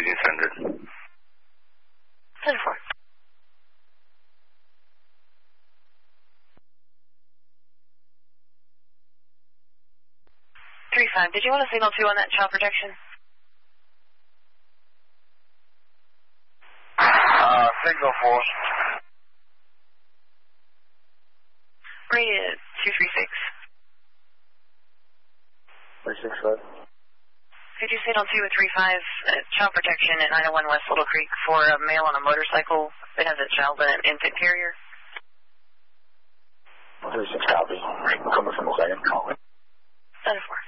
3600. 10-4. 3-5. Did you want a signal 2 on that child protection? Signal 4. Maria 236. 365. Could you signal 2 with 3-5, child protection at 901 West Little Creek for a male on a motorcycle that has a child and an infant carrier? 36 copy. Coming from the second. 10-4.